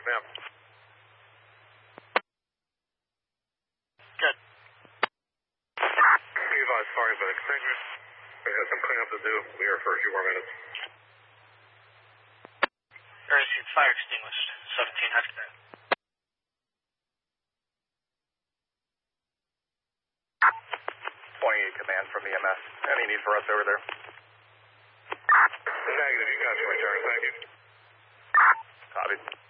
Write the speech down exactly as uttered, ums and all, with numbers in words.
ma'am. Good. Levi, sorry, but extinguished. We have some cleanup to do. We are for a few more minutes. Emergency fire extinguished. seventeen Hexman. twenty-eight command from E M S. Any need for us over there? Negative, you got your return. Thank you. Copy.